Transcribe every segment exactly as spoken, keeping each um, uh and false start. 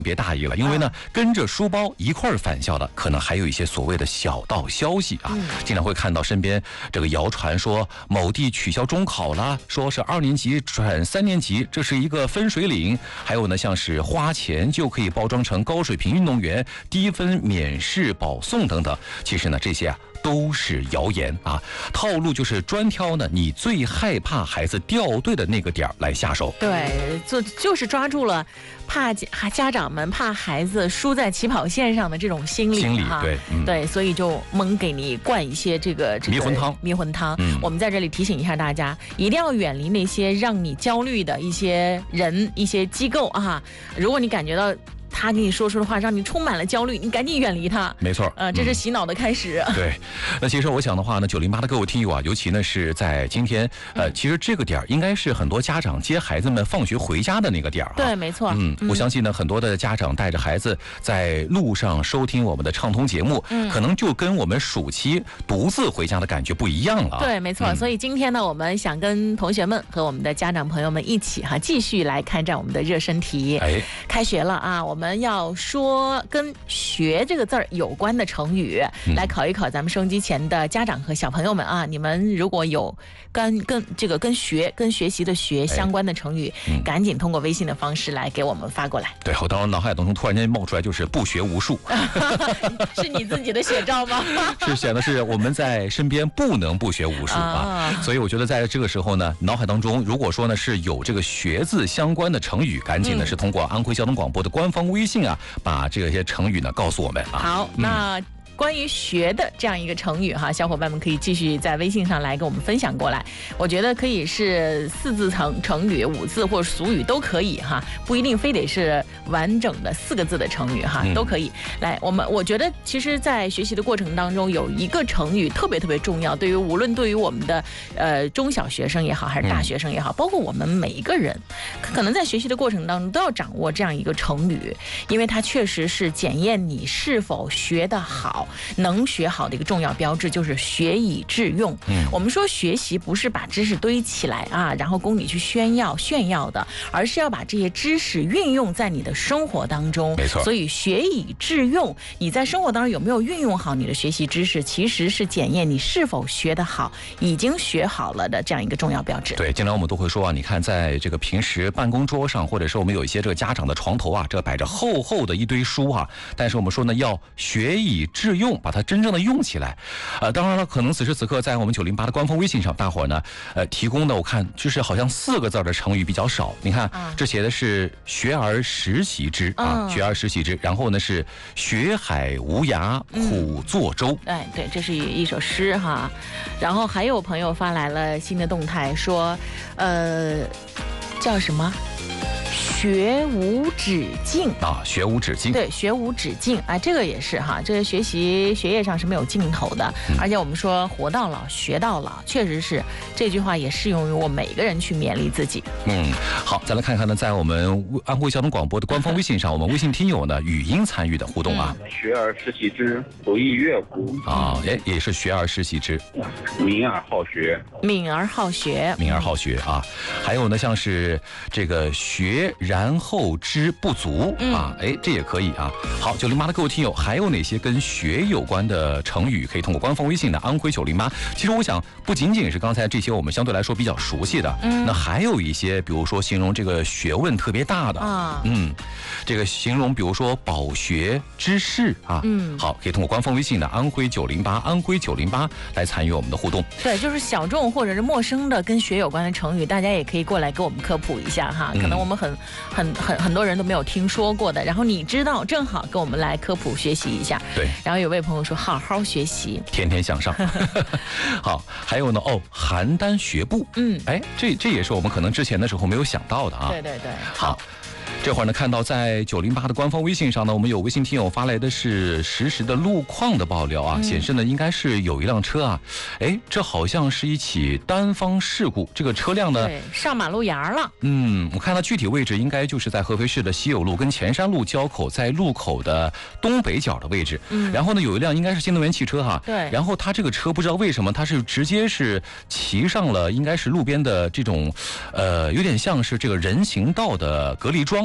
别大意了，因为呢，跟着书包一块儿返校的，可能还有一些所谓的小道消息啊，嗯、经常会看到身边这个谣传说某地取消中考啦，说是二年级转三年级，这是一个分水岭。还有呢，像是花钱就可以包装成高水平运动员，低分免试保送等等。其实呢，这些啊。都是谣言啊！套路就是专挑呢你最害怕孩子掉队的那个点儿来下手。 对，就就是抓住了怕家家长们怕孩子输在起跑线上的这种心理心理哈， 对、嗯、 对，所以就猛给你灌一些这个、这个、 迷魂汤。 迷魂汤、 嗯， 我们在这里提醒一下大家，一定要远离那些让你焦虑的一些人、一些机构啊！如果你感觉到他跟你说出的话让你充满了焦虑，你赶紧远离他。 没错， 呃，这是洗脑的开始。 嗯、对，那其实我想的话呢，九零八的各位听友啊，尤其呢是在今天，呃， 嗯、 其实这个点儿应该是很多家长接孩子们放学回家的那个点儿、啊。 对，没错。 嗯，我相信呢，很多的家长带着孩子在路上收听我们的畅通节目，嗯，可能就跟我们暑期独自回家的感觉不一样了。 对，没错。嗯、所以今天呢，我们想跟同学们和我们的家长朋友们一起哈，继续来看战我们的热身题。 哎， 开学了啊，我们要说。说跟学这个字儿有关的成语、嗯、来考一考咱们收音机前的家长和小朋友们啊，你们如果有跟跟这个跟学跟学习的学相关的成语、哎嗯、赶紧通过微信的方式来给我们发过来。 对，我当时脑海当中突然间冒出来就是不学无术是你自己的写照吗？ 是显得是我们在身边不能不学无术 啊, 啊所以我觉得在这个时候呢，脑海当中如果说呢是有这个学字相关的成语，赶紧呢、嗯、是通过安徽交通广播的官方微信啊，把这些成语呢告诉我们啊。 好，那、嗯关于学的这样一个成语哈，小伙伴们可以继续在微信上来跟我们分享过来。我觉得可以是四字成成语、五字或者俗语都可以哈，不一定非得是完整的四个字的成语哈，都可以。来，我们我觉得其实，在学习的过程当中，有一个成语特别特别重要，对于无论对于我们的呃中小学生也好，还是大学生也好，包括我们每一个人，可能在学习的过程当中都要掌握这样一个成语，因为它确实是检验你是否学得好。能学好的一个重要标志就是学以致用。嗯，我们说学习不是把知识堆起来啊，然后供你去炫耀炫耀的，而是要把这些知识运用在你的生活当中。 没错， 所以学以致用，你在生活当中有没有运用好你的学习知识，其实是检验你是否学得好、已经学好了的这样一个重要标志。 对，经常我们都会说啊，你看在这个平时办公桌上，或者是我们有一些这个家长的床头啊，这摆着厚厚的一堆书啊，但是我们说呢，要学以致用。用把它真正的用起来，呃，当然了，可能此时此刻在我们九零八的官方微信上，大伙儿呢，呃，提供的我看就是好像四个字的成语比较少。你看，嗯、这写的是“学而时习之”啊，“学而时习之”，然后呢是“学海无涯，苦作舟”。 哎、嗯，对，这是一首诗哈。然后还有朋友发来了新的动态，说，呃，叫什么？学无止境啊，学无止境， 对，学无止境啊，这个也是哈，这个学习学业上是没有尽头的，嗯、而且我们说活到老学到老，确实是这句话也适用于我每个人去勉励自己。 嗯，好，再来看看呢，在我们安徽交通广播的官方微信上，我们微信听友呢语音参与的互动啊， 嗯、学而时习之，不亦乐乎啊，哎，也是学而时习之， 敏而好学， 敏而好学， 敏而好学啊，还有呢，像是这个学。然后知不足啊，哎，这也可以啊。好，九零八的各位听友，还有哪些跟学有关的成语可以通过官方微信的安徽九零八？其实我想，不仅仅是刚才这些我们相对来说比较熟悉的，嗯，那还有一些，比如说形容这个学问特别大的啊，嗯，这个形容比如说饱学之士啊，嗯，好，可以通过官方微信的安徽九零八安徽九零八来参与我们的互动。 对，就是小众或者是陌生的跟学有关的成语，大家也可以过来给我们科普一下哈，可能我们很。很很很多人都没有听说过的，然后你知道，正好跟我们来科普学习一下。 对， 然后有位朋友说，好好学习， 天天向上。好，还有呢，哦，邯郸学步，嗯，哎，这这也是我们可能之前的时候没有想到的啊。 对对对， 好。这会儿呢，看到在九零八的官方微信上呢，我们有微信听友发来的是实时的路况的爆料啊，嗯、显示呢应该是有一辆车啊，哎，这好像是一起单方事故，这个车辆呢对上马路牙了。 嗯，我看它具体位置应该就是在合肥市的西友路跟前山路交口，在路口的东北角的位置。嗯，然后呢有一辆应该是新能源汽车哈， 对， 然后它这个车不知道为什么它是直接是骑上了应该是路边的这种，呃，有点像是这个人行道的隔离桩。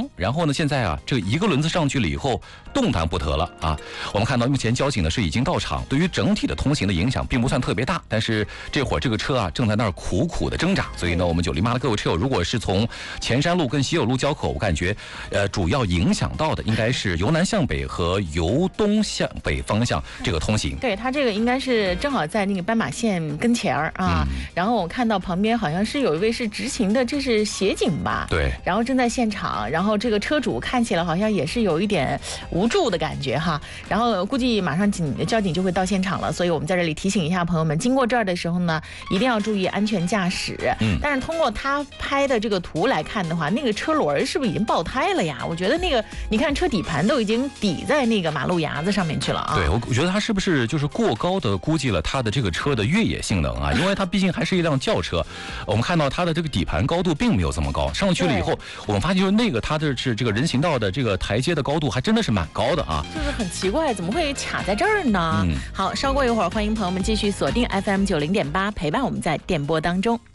慌，然后呢，现在啊，这个一个轮子上去了以后，动弹不得了啊。我们看到目前交警呢是已经到场，对于整体的通行的影响并不算特别大，但是这会儿这个车啊正在那儿苦苦的挣扎，所以呢，我们九零八的各位车友，如果是从前山路跟西友路交口，我感觉呃主要影响到的应该是由南向北和由东向北方向这个通行。 对，它这个应该是正好在那个斑马线跟前儿啊、嗯，然后我看到旁边好像是有一位是执勤的，这是协警吧？ 对， 然后正在现场，然后这个车主看起来好像也是有一点无助的感觉哈，然后估计马上警交警就会到现场了，所以我们在这里提醒一下朋友们，经过这儿的时候呢，一定要注意安全驾驶。嗯，但是通过他拍的这个图来看的话，那个车轮是不是已经爆胎了呀？我觉得那个你看车底盘都已经抵在那个马路牙子上面去了啊。 对，我我觉得他是不是就是过高的估计了他的这个车的越野性能啊？因为它毕竟还是一辆轿车，我们看到它的这个底盘高度并没有这么高，上去了以后，我们发现就是那个它的是这个人行道的这个台阶的高度还真的是蛮高的啊， 就是很奇怪，怎么会卡在这儿呢？嗯，好，稍过一会儿，欢迎朋友们继续锁定 F M 九零点八，陪伴我们在电波当中。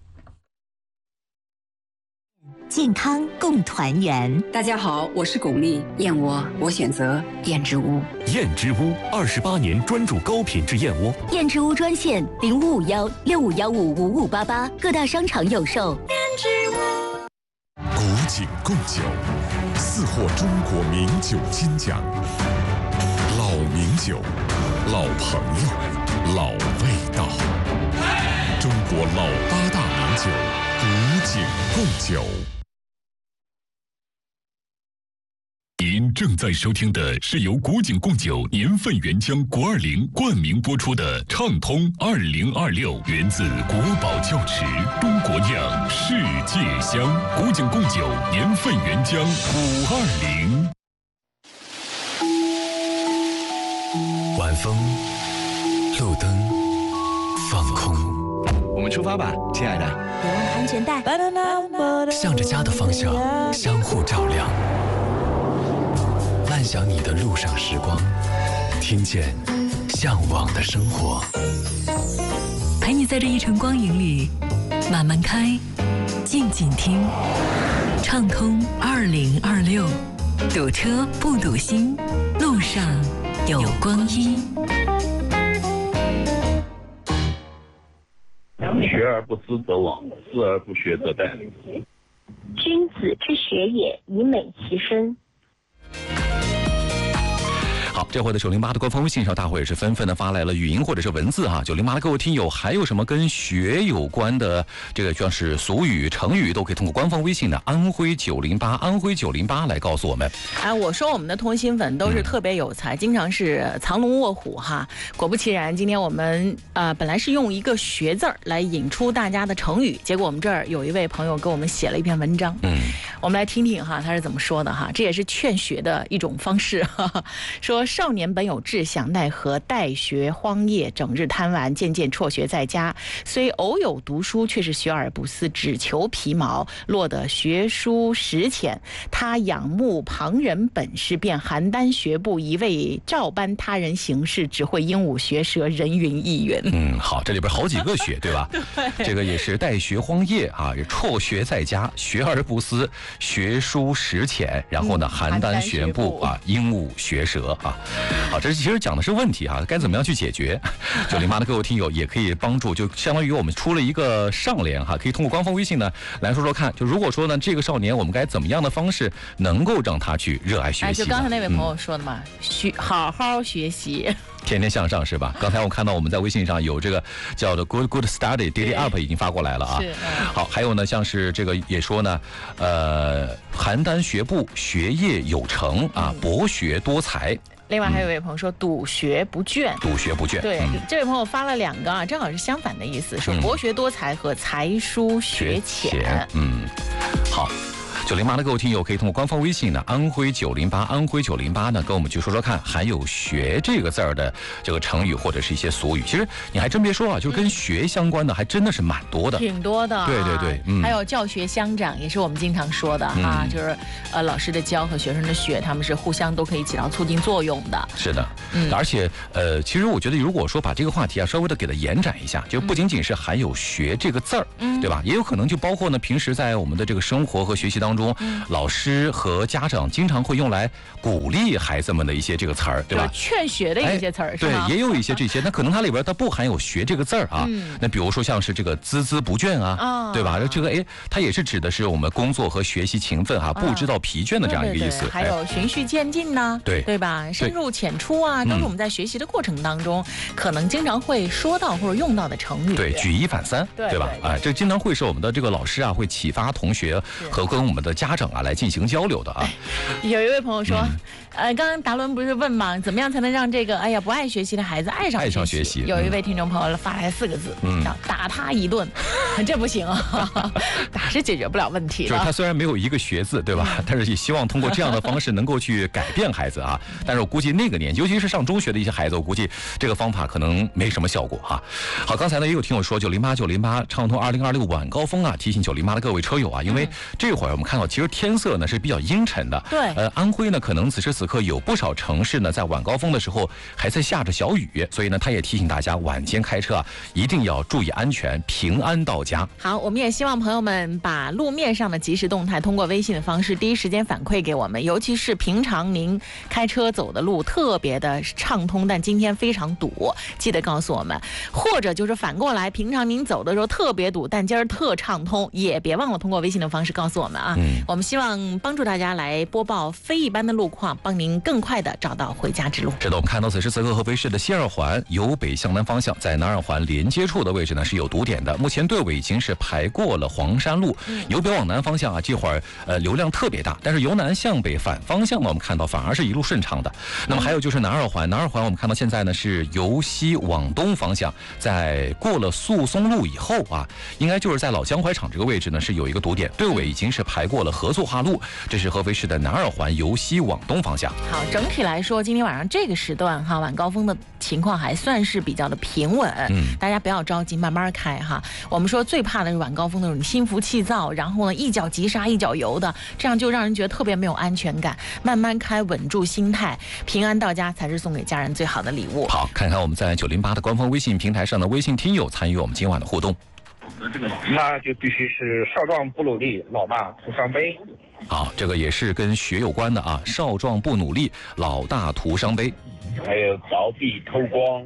健康共团圆。 大家好，我是巩俐，燕窝我选择燕之屋。 燕之屋二十八年专注高品质燕窝。 燕之屋专线零五五幺六五幺五五五八八，各大商场有售。燕之屋。 古井贡酒，四获中国名酒金奖。老名酒，老朋友，老味道。中国老八大名酒，古井贡酒。您正在收听的是由古井贡酒年份原浆国二零冠名播出的畅通二零二六，源自国宝窖池，中国酿，世界香。古井贡酒年份原浆五二零。 晚风，路灯，放空。 我们出发吧，亲爱的。 别忘了安全带。 向着家的方向，相互照亮。慢享你的路上时光，听见向往的生活， 陪你在这一程光影里慢慢开，静静听。畅通二零二六，堵车不堵心，路上有光阴。 学而不思则罔，思而不学则殆。 君子之学也，以美其身。 好，这回的九零八的官方微信上，大伙也是纷纷的发来了语音或者是文字哈。九零八的各位听友，还有什么跟学有关的这个像是俗语、成语，都可以通过官方微信的安徽九零八安徽九零八来告诉我们。 哎，我说我们的通心粉都是特别有才，嗯、经常是藏龙卧虎哈。果不其然，今天我们呃本来是用一个学字儿来引出大家的成语，结果我们这儿有一位朋友给我们写了一篇文章，嗯，我们来听听哈，他是怎么说的哈。这也是劝学的一种方式哈哈，说。少年本有志向，奈何待学荒业，整日贪玩，渐渐辍学在家。虽偶有读书，却是学而不思，只求皮毛，落得学书实浅。他仰慕旁人本事，便邯郸学步，一味照搬他人行事，只会鹦鹉学舌，人云亦云。 嗯，好，这里边好几个学，对吧？对，这个也是待学荒业啊，辍学在家，学而不思，学书实浅，然后呢，邯郸学步啊，鹦鹉学舌啊。好，这其实讲的是问题哈，该怎么样去解决？九零八的各位听友也可以帮助，就相当于我们出了一个上联哈，可以通过官方微信呢来说说看。就如果说呢，这个少年我们该怎么样的方式能够让他去热爱学习？哎， 就刚才那位朋友说的嘛，嗯、学好好学习。 天天向上是吧？刚才我看到我们在微信上有这个叫做 Good Good Study Daily Up 已经发过来了啊。是。嗯、好，还有呢，像是这个也说呢，呃，邯郸学步，学业有成啊，博学多才。 另外还有一位朋友说笃学不倦， 笃学不倦。 对，嗯、这位朋友发了两个啊，正好是相反的意思，说博学多才和才疏学浅。 嗯，好。九零八的各位听友可以通过官方微信呢，安徽九零八，安徽九零八呢，跟我们去说说看，含有“学”这个字儿的这个成语或者是一些俗语。其实你还真别说啊，就是跟学相关的，还真的是蛮多的， 挺多的、啊。 对对对， 嗯，还有教学相长，也是我们经常说的啊，嗯、就是呃老师的教和学生的学，他们是互相都可以起到促进作用的。 是的，嗯，而且呃，其实我觉得，如果说把这个话题啊稍微的给它延展一下，就不仅仅是含有“学”这个字儿，嗯，对吧？也有可能就包括呢，平时在我们的这个生活和学习当中。 中，嗯、老师和家长经常会用来鼓励孩子们的一些这个词儿，对吧？ 劝学的一些词儿，是吧？ 对，也有一些这些，那可能它里边它不含有学这个字儿啊。嗯、那比如说像是这个孜孜不倦啊，啊对吧？这个哎，它也是指的是我们工作和学习勤奋哈、啊，不知道疲倦的这样一个意思。 对对对还有循序渐进呐、啊， 对对吧？深入浅出啊，都是我们在学习的过程当中、嗯、可能经常会说到或者用到的成语。 对，举一反三，对, 对吧？哎，这经常会是我们的这个老师啊，会启发同学和跟我们的家长啊来进行交流的啊。 有一位朋友说，嗯、呃，刚刚达伦不是问吗？怎么样才能让这个哎呀不爱学习的孩子爱上爱上学习？ 有一位听众朋友发来四个字，嗯，打他一顿，这不行啊，打是解决不了问题的。 就是他虽然没有一个学字，对吧？但是也希望通过这样的方式能够去改变孩子啊。但是我估计那个年纪，尤其是上中学的一些孩子，我估计这个方法可能没什么效果啊。好，刚才呢也有听友说九零八九零八畅通二零二六晚高峰啊，提醒九零八的各位车友啊，因为这会儿我们看到其实天色呢是比较阴沉的。 对。 呃，安徽呢可能此时此刻有不少城市呢在晚高峰的时候还在下着小雨，所以呢他也提醒大家晚间开车啊一定要注意安全，平安到家。 好，我们也希望朋友们把路面上的即时动态通过微信的方式第一时间反馈给我们，尤其是平常您开车走的路特别的畅通，但今天非常堵，记得告诉我们。或者就是反过来，平常您走的时候特别堵，但今儿特畅通，也别忘了通过微信的方式告诉我们啊。嗯、我们希望帮助大家来播报非一般的路况，帮您更快的找到回家之路。 是的，我们看到此时此刻合肥市的西二环由北向南方向，在南二环连接处的位置呢是有堵点的，目前队尾已经是排过了黄山路，嗯、由北往南方向啊，这会儿呃流量特别大，但是由南向北反方向呢，我们看到反而是一路顺畅的。那么还有就是南二环，南二环我们看到现在呢是由西往东方向，在过了宿松路以后啊，应该就是在老江淮场这个位置呢是有一个堵点，队尾已经是排过了合作化路，这是合肥市的南二环由西往东方向。 好，整体来说，今天晚上这个时段哈，晚高峰的情况还算是比较的平稳，嗯，大家不要着急，慢慢开哈。我们说最怕的是晚高峰那种心浮气躁，然后呢一脚急刹一脚油的，这样就让人觉得特别没有安全感。慢慢开，稳住心态，平安到家才是送给家人最好的礼物。 好，看看我们在九零八的官方微信平台上的微信听友参与我们今晚的互动。 那就必须是少壮不努力，老大徒伤悲。 好，这个也是跟学有关的啊，少壮不努力，老大徒伤悲。 还有凿壁偷光。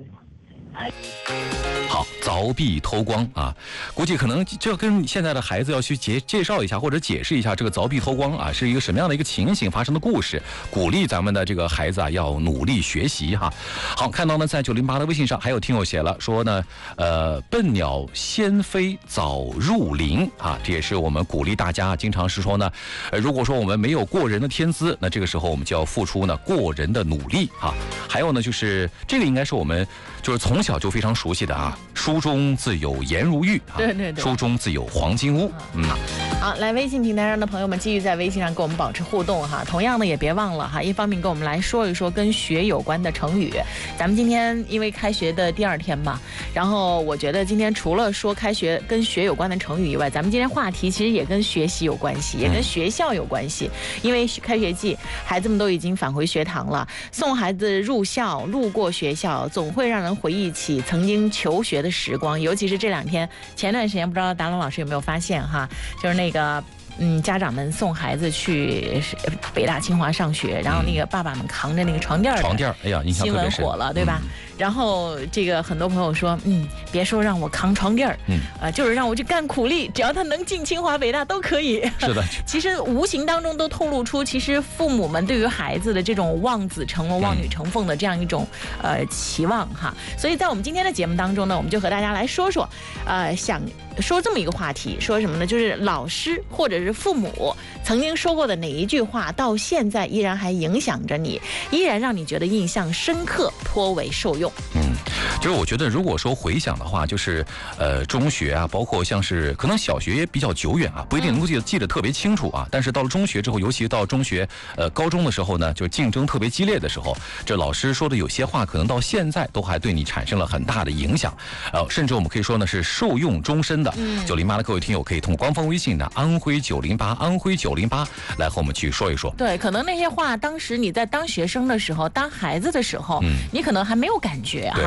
好，凿壁偷光啊，估计可能这跟现在的孩子要去介介绍一下或者解释一下这个凿壁偷光啊是一个什么样的一个情形发生的故事，鼓励咱们的这个孩子啊要努力学习哈。好，看到呢在九零八的微信上还有听友写了说呢，呃，笨鸟先飞早入林啊，这也是我们鼓励大家经常是说呢，呃，如果说我们没有过人的天资，那这个时候我们就要付出呢过人的努力啊。还有呢就是这个应该是我们就是从小就非常熟悉的啊，书中自有颜如玉啊， 对对对， 书中自有黄金屋。嗯， 好，来微信平台上的朋友们继续在微信上跟我们保持互动哈。同样的也别忘了哈，一方面跟我们来说一说跟学有关的成语。咱们今天因为开学的第二天嘛，然后我觉得今天除了说开学跟学有关的成语以外，咱们今天话题其实也跟学习有关系，也跟学校有关系。因为开学季，孩子们都已经返回学堂了，送孩子入校，路过学校，总会让人回忆起曾经求学的时光，尤其是这两天，前段时间不知道达龙老师有没有发现哈，就是那个嗯，家长们送孩子去北大清华上学，然后那个爸爸们扛着那个床垫儿， 床垫儿，哎呀，印象特别深， 新闻火了，对吧？嗯、然后这个很多朋友说，嗯，别说让我扛床垫儿，嗯，啊、呃，就是让我去干苦力，只要他能进清华北大都可以。 是的， 其实无形当中都透露出，其实父母们对于孩子的这种望子成龙、望女成凤的这样一种、嗯、呃期望哈。所以在我们今天的节目当中呢，我们就和大家来说说，呃，想说这么一个话题，说什么呢？就是老师或者是父母曾经说过的哪一句话，到现在依然还影响着你，依然让你觉得印象深刻，颇为受用。 嗯，就是我觉得如果说回想的话，就是呃中学啊，包括像是可能小学也比较久远啊，不一定能够记得记得特别清楚啊。但是到了中学之后，尤其到中学呃高中的时候呢，就竞争特别激烈的时候，这老师说的有些话，可能到现在都还对你产生了很大的影响，呃，甚至我们可以说呢是受用终身的。九零八的各位听友可以通过官方微信呢安徽九零八安徽九零八来和我们去说一说。 对，可能那些话当时你在当学生的时候，当孩子的时候，嗯、你可能还没有感觉哈。你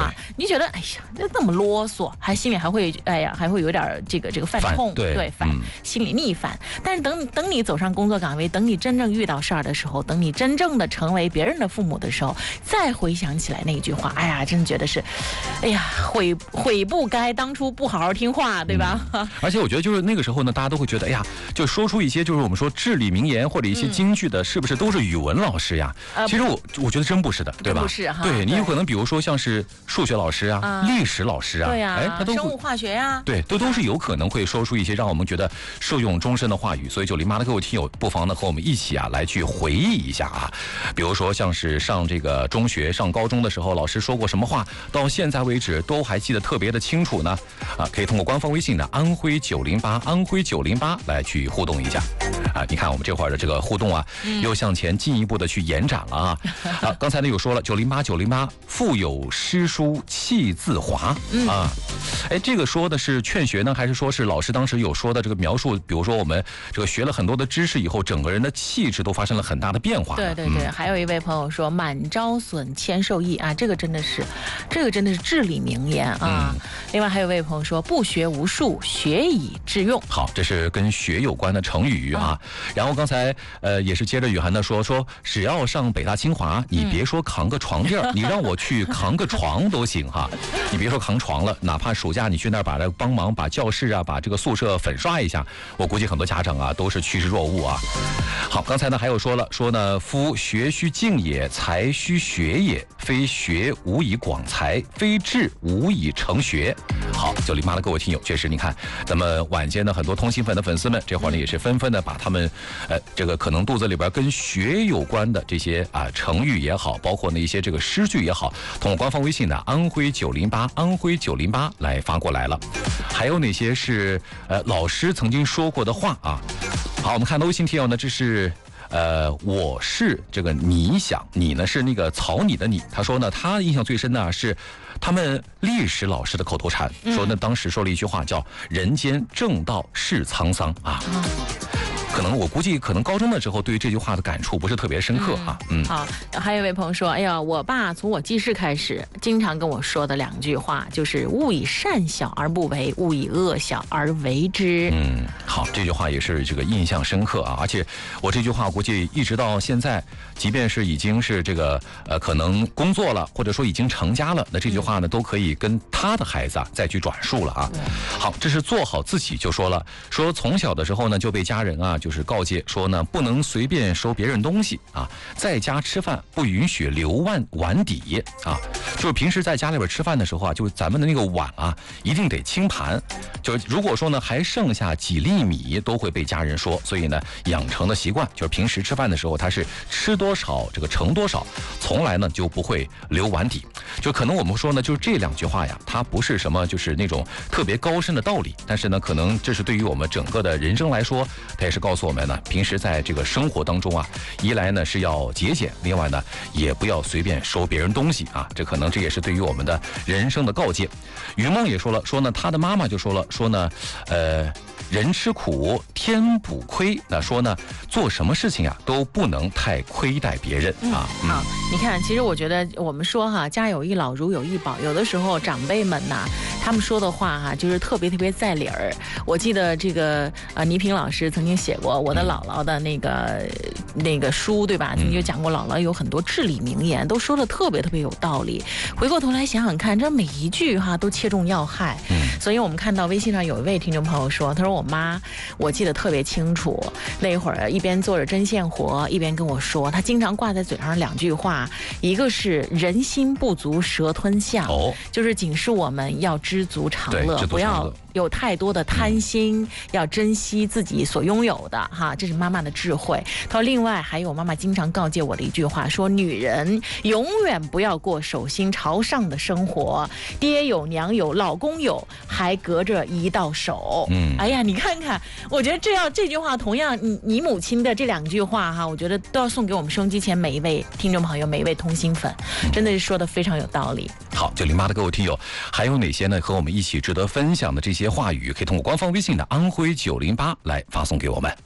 就觉得哎呀，这那么啰嗦，还心里还会哎呀，还会有点这个这个犯痛， 对对烦、嗯，心里逆反。但是等等你走上工作岗位，等你真正遇到事儿的时候，等你真正的成为别人的父母的时候，再回想起来那一句话，哎呀，真的觉得是，哎呀，悔悔不该当初不好好听话，对吧？ 嗯、而且我觉得就是那个时候呢，大家都会觉得，哎呀，就说出一些就是我们说至理名言或者一些金句的，嗯、是不是都是语文老师呀？呃、其实我我觉得真不是的，对吧？ 不是哈。 对你有可能比如说像是数学老师啊、呃、历史老师啊， 对呀、啊， 哎，他都生物化学呀、啊， 对，都都是有可能会说出一些让我们觉得受用终身的话语。所以九零八的各位听友，不妨呢和我们一起啊来去回忆一下啊，比如说像是上这个中学、上高中的时候，老师说过什么话，到现在为止都还记得特别的清楚呢？啊，可以通过官方微信的安徽九零八安徽九零八来去互动一下。啊，你看我们这会儿的这个互动啊，嗯、又向前进一步的去延展了啊。啊，刚才呢有说了九零八九零八腹有诗书气自华、嗯、啊，哎，这个说的是劝学呢，还是说是老师当时有说的这个描述？比如说我们这个学了很多的知识以后，整个人的气质都发生了很大的变化。 对对对，嗯、还有一位朋友说满招损，谦受益啊，这个真的是，这个真的是至理名言啊。嗯、另外还有一位朋友说不学无术，学以致用。 好，这是跟学有关的成语啊。嗯、然后刚才呃也是接着雨涵的说说，只要上北大清华，你别说扛个床垫、嗯、你让我去扛个床都行哈。你别说扛床了，哪怕暑假你去那儿把这帮忙把教室啊，把这个宿舍粉刷一下，我估计很多家长啊都是趋之若鹜啊。好，刚才呢还有说了说呢，夫学须静也，才须学也，非学无以广才，非志无以成学。好，九零八的各位听友，确实你看，咱们晚间的很多通信粉的粉丝们，这会儿呢也是纷纷的把他们，呃，这个可能肚子里边跟学有关的这些啊成语也好，包括呢一些这个诗句也好，通过官方微信的安徽九零八安徽九零八来发过来了。还有哪些是呃老师曾经说过的话啊？好，我们看到微信听友呢，这是。呃，我是这个你想，你呢是那个草拟的你。他说呢，他印象最深的是他们历史老师的口头禅，嗯、说呢当时说了一句话叫“人间正道是沧桑”啊。嗯可能我估计，可能高中的时候对于这句话的感触不是特别深刻啊。嗯， 好，还有一位朋友说，哎呀，我爸从我记事开始，经常跟我说的两句话就是“勿以善小而不为，勿以恶小而为之”。 嗯，好，这句话也是这个印象深刻啊。而且我这句话估计一直到现在，即便是已经是这个呃可能工作了，或者说已经成家了，那这句话呢、嗯、都可以跟他的孩子啊再去转述了啊。好，这是做好自己就说了，说从小的时候呢就被家人啊。就是告诫说呢，不能随便收别人东西啊，在家吃饭不允许留碗碗底啊，就是平时在家里边吃饭的时候啊，就咱们的那个碗啊，一定得清盘。就是如果说呢还剩下几粒米，都会被家人说，所以呢养成的习惯就是平时吃饭的时候，他是吃多少这个盛多少，从来呢就不会留碗底。就可能我们说呢，就是这两句话呀，它不是什么就是那种特别高深的道理，但是呢，可能这是对于我们整个的人生来说，它也是告诉我们呢，平时在这个生活当中啊，一来呢是要节俭，另外呢也不要随便收别人东西啊，这可能这也是对于我们的人生的告诫。于梦也说了，说呢他的妈妈就说了，说呢，呃。人吃苦，天补亏。那说呢，做什么事情啊，都不能太亏待别人啊。 嗯、好，你看，其实我觉得我们说哈，家有一老，如有一宝。有的时候长辈们呐，他们说的话哈，就是特别特别在理儿。我记得这个呃，倪萍老师曾经写过我的姥姥的那个、嗯、那个书，对吧？曾经就讲过姥姥有很多至理名言，都说的特别特别有道理。回过头来想想看，这每一句哈都切中要害。嗯。所以我们看到微信上有一位听众朋友说，他说。我妈，我记得特别清楚，那会儿一边做着针线活，一边跟我说，她经常挂在嘴上两句话，一个是人心不足蛇吞象，哦、就是警示我们要知足常乐，不要有太多的贪心，嗯、要珍惜自己所拥有的哈，这是妈妈的智慧。她说，另外还有妈妈经常告诫我的一句话，说女人永远不要过手心朝上的生活，爹有娘有老公有，还隔着一道手。嗯，哎呀。你看看，我觉得这要这句话，同样你你母亲的这两句话哈，我觉得都要送给我们收音机前每一位听众朋友，每一位通心粉，真的是说的非常有道理。 好，九零八的各位听友，还有哪些呢？和我们一起值得分享的这些话语，可以通过官方微信的安徽九零八来发送给我们。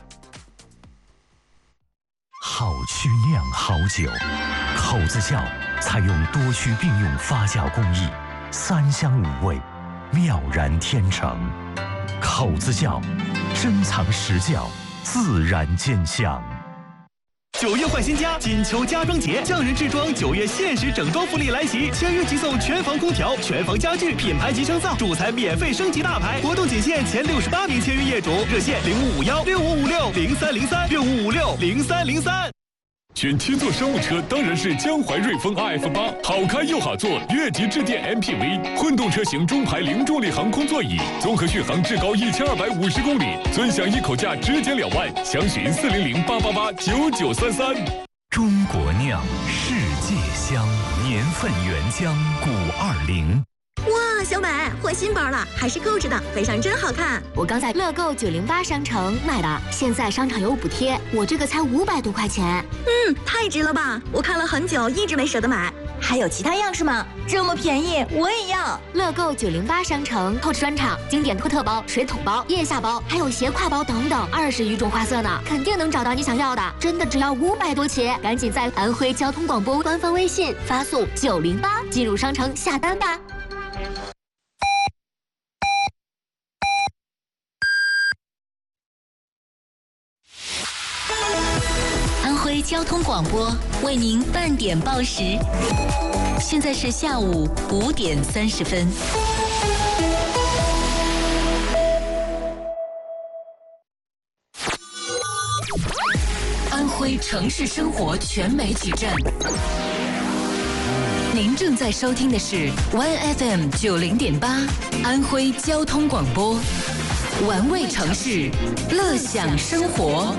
好趣酿好酒，口子窖采用多区并用发酵工艺，三香五味，妙然天成。口子窖，珍藏实窖，自然见香。 九月换新家，锦秋家装节，匠人制装九月限时整装福利来袭，签约即送全房空调、全房家具、品牌级升噪，主材免费升级大牌。活动仅限前六十八名签约业主，热线零五五幺六五五六零三零三六五五六零三零三。 选七座商务车当然是江淮瑞风 R F 八，好开又好坐，越级致电 M P V， 混动车型中排零重力航空座椅，综合续航至高一千二百五十公里，尊享一口价直减两万，详询四零零八八八九九三三。 中国酿，世界香，年份原浆五二零。 哇，小美换新包了，还是购置的，飞上真好看。 我刚在乐购九零八商城买的，现在商场有补贴，我这个才五百多块钱。 嗯，太值了吧！我看了很久，一直没舍得买。还有其他样式吗？这么便宜，我也要。 乐购九零八商城购置专场，经典托特包、水桶包、腋下包，还有斜挎包等等，二十余种花色呢，肯定能找到你想要的。真的只要五百多起，赶紧在安徽交通广播官方微信发送九零八进入商城下单吧。 安徽交通广播为您半点报时，现在是下午五点三十分。安徽城市生活全媒体站，您正在收听的是 One F M 九零点八，安徽交通广播，玩味城市，乐享生活。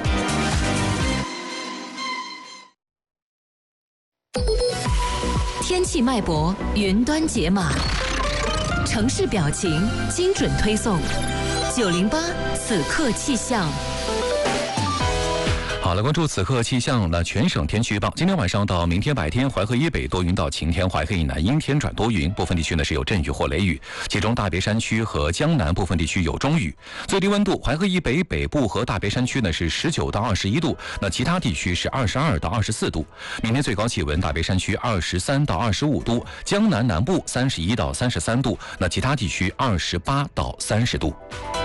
天气脉搏，云端解码，城市表情，精准推送。九零八此刻气象。 好，来关注此刻气象。那全省天气预报，今天晚上到明天白天，淮河以北多云到晴天，淮河以南阴天转多云，部分地区呢是有阵雨或雷雨，其中大别山区和江南部分地区有中雨。最低温度，淮河以北北部和大别山区呢是十九到二十一度，那其他地区是二十二到二十四度。明天最高气温，大别山区二十三到二十五度，江南南部三十一到三十三度，那其他地区二十八到三十度。